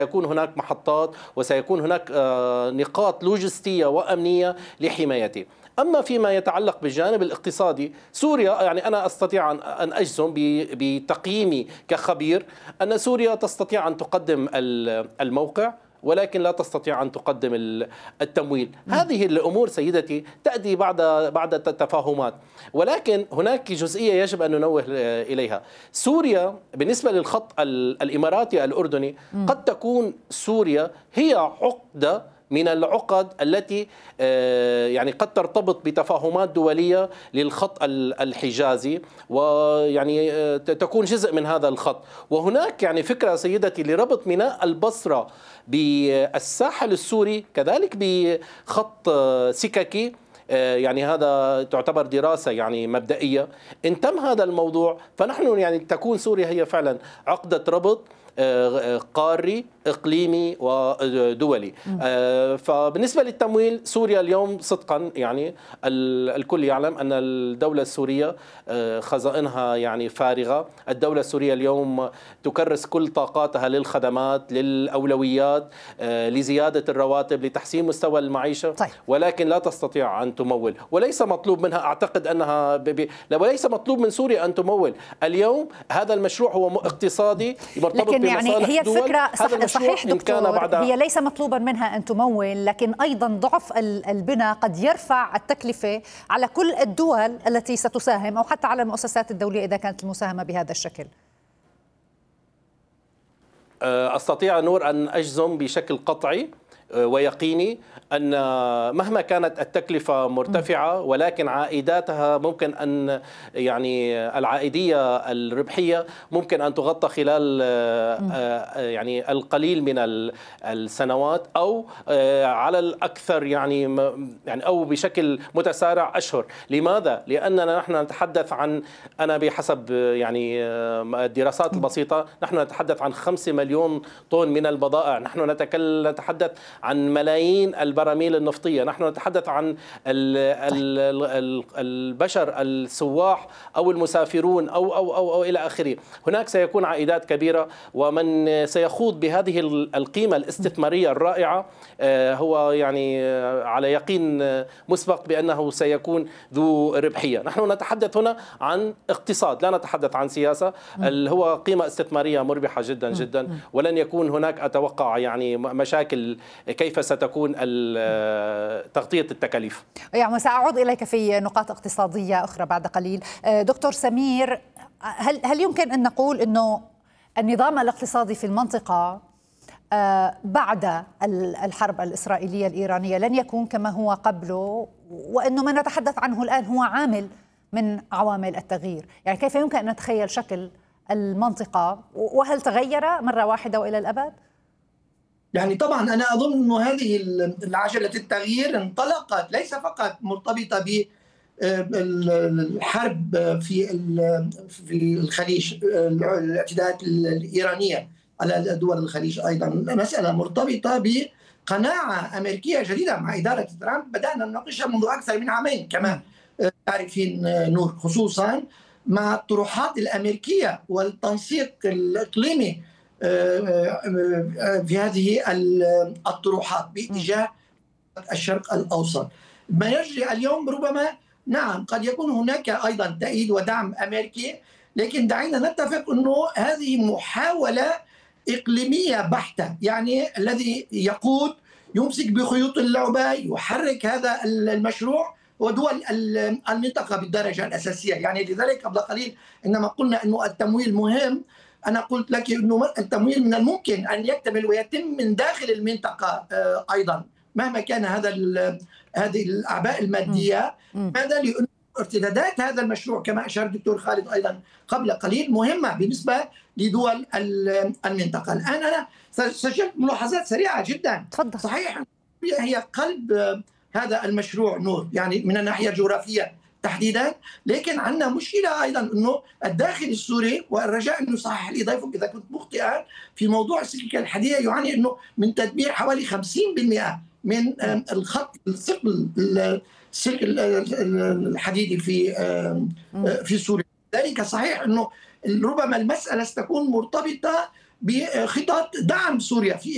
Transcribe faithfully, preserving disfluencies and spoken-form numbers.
سيكون هناك محطات وسيكون هناك نقاط لوجستية وأمنية لحمايته. أما فيما يتعلق بالجانب الاقتصادي، سوريا يعني أنا أستطيع أن أجزم بتقييمي كخبير أن سوريا تستطيع أن تقدم الموقع، ولكن لا تستطيع أن تقدم التمويل. هذه الأمور سيدتي تأتي بعد بعد التفاهمات، ولكن هناك جزئية يجب أن ننوه إليها. سوريا بالنسبة للخط الإماراتي الأردني قد تكون سوريا هي عقدة من العقد التي يعني قد ترتبط بتفاهمات دولية للخط الحجازي، ويعني تكون جزء من هذا الخط. وهناك يعني فكرة سيدتي لربط ميناء البصرة بالساحل السوري كذلك بخط سككي، يعني هذا تعتبر دراسة يعني مبدئية. إن تم هذا الموضوع فنحن يعني تكون سوريا هي فعلا عقدة ربط قاري إقليمي ودولي. فبالنسبة للتمويل، سوريا اليوم صدقا يعني الكل يعلم أن الدولة السورية خزائنها يعني فارغة. الدولة السورية اليوم تكرس كل طاقاتها للخدمات، للأولويات، لزيادة الرواتب، لتحسين مستوى المعيشة، طيب. ولكن لا تستطيع أن تمول، وليس مطلوب منها، أعتقد أنها ب... وليس مطلوب من سوريا أن تمول. اليوم هذا المشروع هو اقتصادي مرتبط لكن يعني هي الفكرة صح صحيح دكتور، هي ليس مطلوبا منها أن تمول، لكن أيضا ضعف البناء قد يرفع التكلفة على كل الدول التي ستساهم أو حتى على المؤسسات الدولية إذا كانت المساهمة بهذا الشكل. أستطيع نور أن أجزم بشكل قطعي ويقيني أن مهما كانت التكلفة مرتفعة، ولكن عائداتها ممكن أن يعني العائدية الربحية ممكن أن تغطى خلال يعني القليل من السنوات، أو على الأكثر يعني يعني أو بشكل متسارع أشهر. لماذا؟ لأننا نحن نتحدث عن، أنا بحسب يعني الدراسات البسيطة نحن نتحدث عن خمسة مليون طن من البضائع، نحن نتحدث عن ملايين البراميل النفطية، نحن نتحدث عن البشر السواح أو المسافرون أو أو أو, أو إلى آخره. هناك سيكون عائدات كبيرة، ومن سيخوض بهذه القيمة الاستثمارية الرائعة هو يعني على يقين مسبق بأنه سيكون ذو ربحية. نحن نتحدث هنا عن اقتصاد، لا نتحدث عن سياسة. هو قيمة استثمارية مربحة جدا جدا، ولن يكون هناك أتوقع يعني مشاكل كيف ستكون تغطية التكاليف. يعني سأعود إليك في نقاط اقتصادية أخرى بعد قليل. دكتور سمير، هل هل يمكن أن نقول أنه النظام الاقتصادي في المنطقة بعد الحرب الإسرائيلية الإيرانية لن يكون كما هو قبله، وأنه ما نتحدث عنه الآن هو عامل من عوامل التغيير؟ يعني كيف يمكن أن نتخيل شكل المنطقة، وهل تغير مرة واحدة وإلى الأبد؟ يعني طبعا أنا أظن أنه هذه العجلة التغيير انطلقت ليس فقط مرتبطة بالحرب في في الخليج، الاعتداءات الإيرانية على دول الخليج، أيضا مسألة مرتبطة بقناعة أمريكية جديدة مع إدارة ترامب بدأنا نناقشها منذ أكثر من عامين كما تعرفين نور، خصوصا مع الطروحات الأمريكيية والتنسيق الإقليمي في هذه الطروحات باتجاه الشرق الأوسط. ما يجري اليوم ربما نعم قد يكون هناك أيضا تأييد ودعم أمريكي، لكن دعينا نتفق أنه هذه محاولة إقليمية بحتة، يعني الذي يقود يمسك بخيوط اللعبة يحرك هذا المشروع ودول المنطقة بالدرجة الأساسية. يعني لذلك قبل قليل عندما قلنا أنه التمويل مهم، أنا قلت لك أنه التمويل من الممكن أن يكتمل ويتم من داخل المنطقة أيضا مهما كان هذا هذه الأعباء المادية. هذا لأن ارتدادات هذا المشروع كما أشار الدكتور خالد أيضا قبل قليل مهمة بالنسبة لدول المنطقة. الآن أنا سجلت ملاحظات سريعة جدا. تفضل. صحيح هي قلب هذا المشروع نور، يعني من الناحية الجغرافية تحديدا، لكن عندنا مشكلة أيضا أنه الداخل السوري، والرجاء أنه صحح لي ضيفك إذا كنت مخطئا، في موضوع السكك الحديدية يعاني أنه من تدمير حوالي خمسين بالمئة من الخط الثقل السلك الحديدي في في سوريا. ذلك صحيح أنه ربما المسألة ستكون مرتبطة بخطط دعم سوريا في